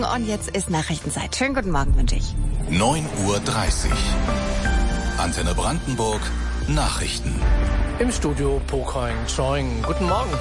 Und jetzt ist Nachrichtenzeit. Schönen guten Morgen wünsche ich. 9:30 Uhr. Antenne Brandenburg. Nachrichten. Im Studio Pokoing Choing. Guten Morgen.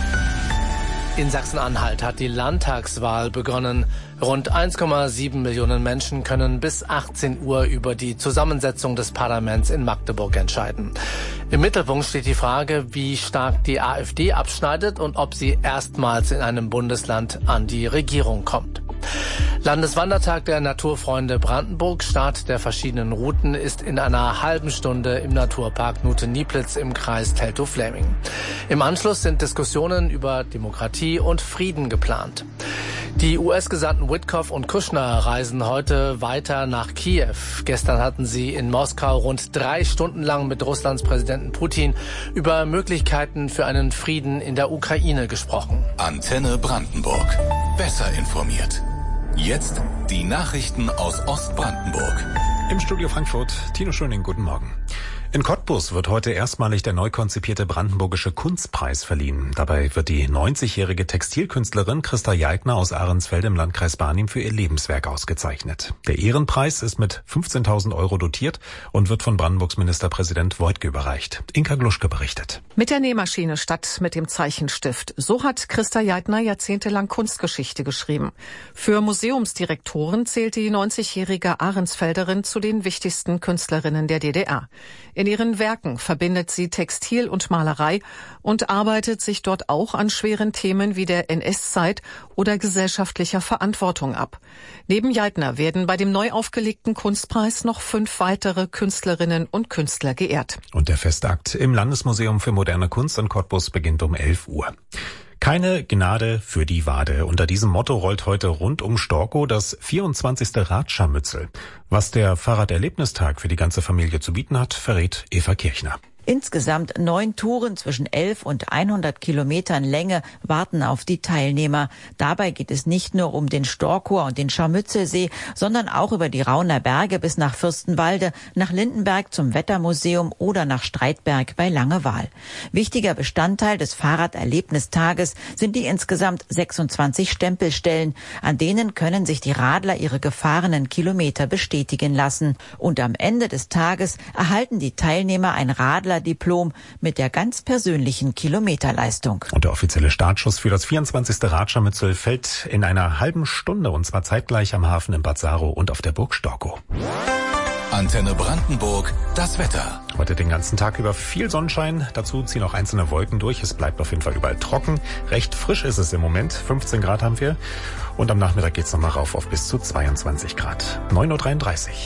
In Sachsen-Anhalt hat die Landtagswahl begonnen. Rund 1,7 Millionen Menschen können bis 18 Uhr über die Zusammensetzung des Parlaments in Magdeburg entscheiden. Im Mittelpunkt steht die Frage, wie stark die AfD abschneidet und ob sie erstmals in einem Bundesland an die Regierung kommt. Landeswandertag der Naturfreunde Brandenburg. Start der verschiedenen Routen ist in einer halben Stunde im Naturpark Nuthe-Nieplitz im Kreis Teltow-Fläming. Im Anschluss sind Diskussionen über Demokratie und Frieden geplant. Die US-Gesandten Witkoff und Kushner reisen heute weiter nach Kiew. Gestern hatten sie in Moskau rund 3 Stunden lang mit Russlands Präsidenten Putin über Möglichkeiten für einen Frieden in der Ukraine gesprochen. Antenne Brandenburg. Besser informiert. Jetzt die Nachrichten aus Ostbrandenburg. Im Studio Frankfurt, Tino Schöning, guten Morgen. In Cottbus wird heute erstmalig der neu konzipierte Brandenburgische Kunstpreis verliehen. Dabei wird die 90-jährige Textilkünstlerin Christa Jeitner aus Ahrensfelde im Landkreis Barnim für ihr Lebenswerk ausgezeichnet. Der Ehrenpreis ist mit 15.000 € dotiert und wird von Brandenburgs Ministerpräsident Woidke überreicht. Inka Gluschke berichtet. Mit der Nähmaschine statt mit dem Zeichenstift. So hat Christa Jeitner jahrzehntelang Kunstgeschichte geschrieben. Für Museumsdirektoren zählt die 90-jährige Ahrensfelderin zu den wichtigsten Künstlerinnen der DDR. In ihren Werken verbindet sie Textil und Malerei und arbeitet sich dort auch an schweren Themen wie der NS-Zeit oder gesellschaftlicher Verantwortung ab. Neben Jeitner werden bei dem neu aufgelegten Kunstpreis noch 5 weitere Künstlerinnen und Künstler geehrt. Und der Festakt im Landesmuseum für moderne Kunst in Cottbus beginnt um 11 Uhr. Keine Gnade für die Wade. Unter diesem Motto rollt heute rund um Storkow das 24. Radscharmützel. Was der Fahrraderlebnistag für die ganze Familie zu bieten hat, verrät Eva Kirchner. Insgesamt 9 Touren zwischen 11 und 100 Kilometern Länge warten auf die Teilnehmer. Dabei geht es nicht nur um den Storkower und den Scharmützelsee, sondern auch über die Rauner Berge bis nach Fürstenwalde, nach Lindenberg zum Wettermuseum oder nach Streitberg bei Langewaal. Wichtiger Bestandteil des Fahrraderlebnistages sind die insgesamt 26 Stempelstellen. An denen können sich die Radler ihre gefahrenen Kilometer bestätigen lassen. Und am Ende des Tages erhalten die Teilnehmer ein Radlerdiplom mit der ganz persönlichen Kilometerleistung. Und der offizielle Startschuss für das 24. Radscharmützel fällt in einer halben Stunde, und zwar zeitgleich am Hafen in Bad Saro und auf der Burg Storkow. Antenne Brandenburg, das Wetter. Heute den ganzen Tag über viel Sonnenschein, dazu ziehen auch einzelne Wolken durch. Es bleibt auf jeden Fall überall trocken. Recht frisch ist es im Moment, 15 Grad haben wir. Und am Nachmittag geht's nochmal rauf auf bis zu 22 Grad. 9:33 Uhr.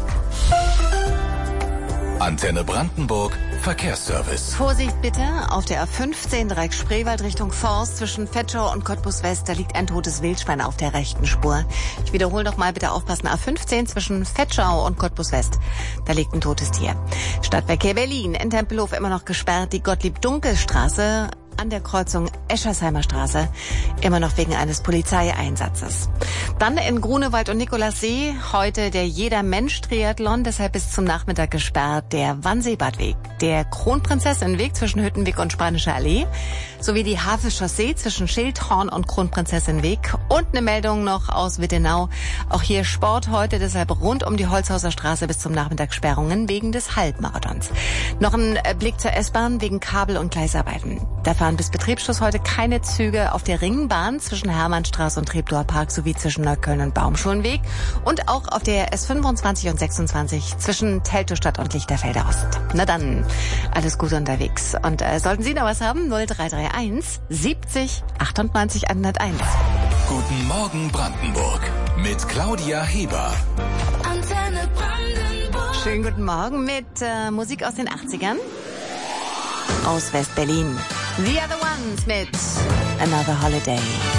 Antenne Brandenburg, Verkehrsservice. Vorsicht bitte, auf der A15 Dreieck Spreewald Richtung Forst zwischen Vetschau und Cottbus West, da liegt ein totes Wildschwein auf der rechten Spur. Ich wiederhole noch mal, bitte aufpassen, A15 zwischen Vetschau und Cottbus West, da liegt ein totes Tier. Stadtverkehr Berlin, in Tempelhof immer noch gesperrt, die Gottlieb-Dunkel-Straße an der Kreuzung Eschersheimer Straße, immer noch wegen eines Polizeieinsatzes. Dann in Grunewald und Nikolassee heute der Jeder-Mensch-Triathlon, deshalb bis zum Nachmittag gesperrt der Wannseebadweg, der Kronprinzessin-Weg zwischen Hüttenweg und Spanischer Allee, sowie die Havel-Chaussee zwischen Schildhorn und Kronprinzessin-Weg und eine Meldung noch aus Wittenau. Auch hier Sport heute, deshalb rund um die Holzhauser Straße bis zum Nachmittag Sperrungen wegen des Halbmarathons. Noch ein Blick zur S-Bahn wegen Kabel- und Gleisarbeiten. Da fahren bis Betriebsschluss heute keine Züge auf der Ringbahn zwischen Hermannstraße und Treptower Park sowie zwischen Neukölln und Baumschulenweg und auch auf der S25 und 26 zwischen Teltowstadt und Lichterfelde Ost. Na dann, alles Gute unterwegs. Und sollten Sie noch was haben, 0331 70 98 101. Guten Morgen Brandenburg mit Claudia Heber. Antenne Brandenburg. Schönen guten Morgen mit Musik aus den 80ern. Aus West-Berlin. The Other Ones mit Another Holiday.